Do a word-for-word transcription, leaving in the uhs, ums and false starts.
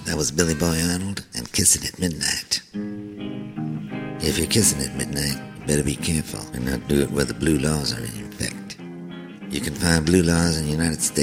That was Billy Boy Arnold and Kissing at Midnight. If you're kissing at midnight, you better be careful and not do it where the blue laws are in effect. You can find blue laws in the United States